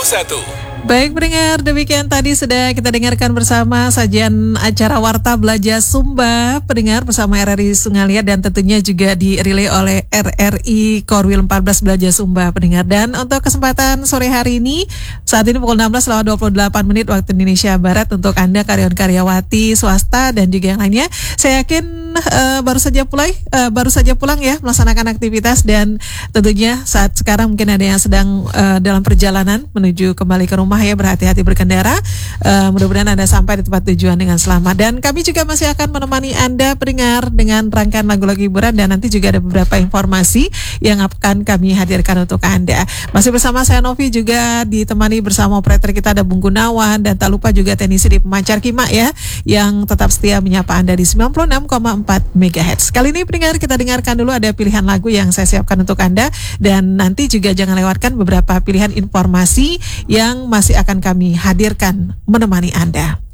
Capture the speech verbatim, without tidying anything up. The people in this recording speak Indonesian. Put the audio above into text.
satu. Baik pendengar, demikian tadi sudah kita dengarkan bersama sajian acara Warta Belajar Sumba pendengar bersama R R I Sungai Liat dan tentunya juga dirilai oleh R R I Korwil empat belas Belajar Sumba pendengar. Dan untuk kesempatan sore hari ini saat ini pukul enam belas lewat dua puluh delapan menit waktu Indonesia Barat untuk Anda karyawan-karyawati swasta dan juga yang lainnya. Saya yakin uh, baru saja pulang uh, baru saja pulang ya melaksanakan aktivitas dan tentunya saat sekarang mungkin ada yang sedang uh, dalam perjalanan menuju kembali ke rumah ya, berhati-hati berkendara. Uh, mudah-mudahan Anda sampai di tempat tujuan dengan selamat. Dan kami juga masih akan menemani Anda pendengar dengan rangkaian lagu-lagu hiburan dan nanti juga ada beberapa informasi yang akan kami hadirkan untuk Anda. Masih bersama saya Novi, juga ditemani bersama operator kita ada Bung Gunawan dan tak lupa juga teknisi di pemancar Kima ya yang tetap setia menyapa Anda di sembilan puluh enam koma empat megahertz. Kali ini pendengar kita dengarkan dulu ada pilihan lagu yang saya siapkan untuk Anda dan nanti juga jangan lewatkan beberapa pilihan informasi yang masih akan kami hadirkan menemani Anda.